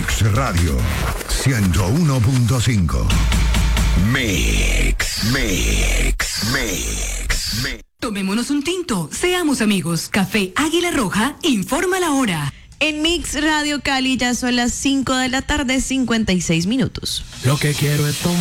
Mix Radio 101.5. Mix. Tomémonos un tinto, seamos amigos. Café Águila Roja informa la hora. En Mix Radio Cali ya son las 5 de la tarde, 56 minutos. Lo que quiero es tomar.